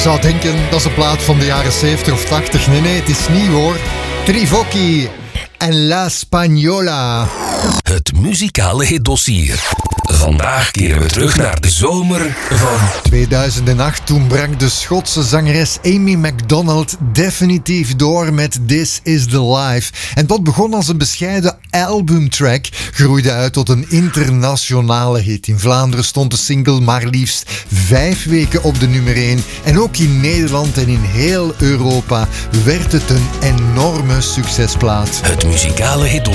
zou denken, dat is een plaat van de jaren 70 of 80. Nee, het is nieuw hoor. Trivocchi en La Spagnola. Het muzikale hitdossier. Vandaag keren we terug naar de zomer van 2008. Toen brak de Schotse zangeres Amy Macdonald definitief door met This Is The Life. En dat begon als een bescheiden albumtrack, groeide uit tot een internationale hit. In Vlaanderen stond de single maar liefst 5 weken op de nummer 1. En ook in Nederland en in heel Europa werd het een enorme succesplaat. het muzikale hitdossier.